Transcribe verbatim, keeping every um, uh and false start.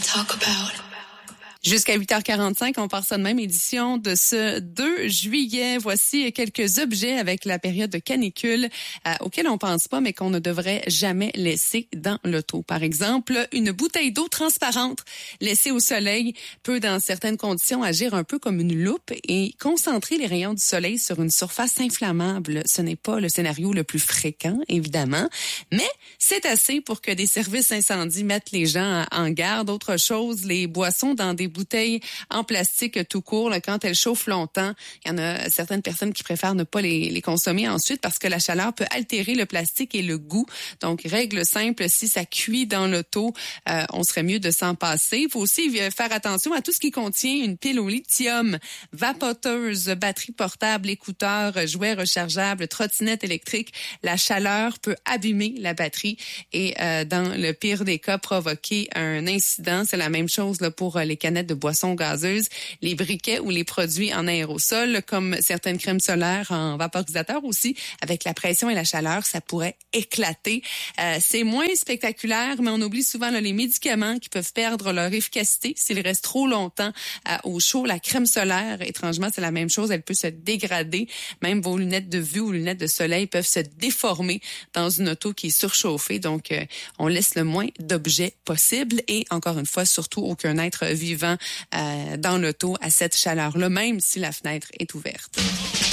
talk about. Jusqu'à huit heures quarante-cinq, on part ça de même édition de ce deux juillet. Voici quelques objets avec la période de canicule euh, auxquels on pense pas, mais qu'on ne devrait jamais laisser dans l'auto. Par exemple, une bouteille d'eau transparente laissée au soleil peut, dans certaines conditions, agir un peu comme une loupe et concentrer les rayons du soleil sur une surface inflammable. Ce n'est pas le scénario le plus fréquent, évidemment, mais c'est assez pour que des services incendies mettent les gens en garde. Autre chose, les boissons dans des bouteilles en plastique tout court, là, quand elles chauffent longtemps, il y en a certaines personnes qui préfèrent ne pas les, les consommer ensuite parce que la chaleur peut altérer le plastique et le goût. Donc, règle simple, si ça cuit dans l'auto, euh, on serait mieux de s'en passer. Il faut aussi faire attention à tout ce qui contient une pile au lithium, vapoteuse, batterie portable, écouteurs, jouets rechargeables, trottinette électrique. La chaleur peut abîmer la batterie et euh, dans le pire des cas, provoquer un incident. C'est la même chose là, pour les canettes de boissons gazeuses, les briquets ou les produits en aérosol, comme certaines crèmes solaires en vaporisateur aussi. Avec la pression et la chaleur, ça pourrait éclater. Euh, c'est moins spectaculaire, mais on oublie souvent là, les médicaments qui peuvent perdre leur efficacité s'ils restent trop longtemps euh, au chaud. La crème solaire, étrangement, c'est la même chose. Elle peut se dégrader. Même vos lunettes de vue ou lunettes de soleil peuvent se déformer dans une auto qui est surchauffée. Donc, euh, on laisse le moins d'objets possible. Et encore une fois, surtout aucun être vivant euh, dans l'auto à cette chaleur-là, même si la fenêtre est ouverte.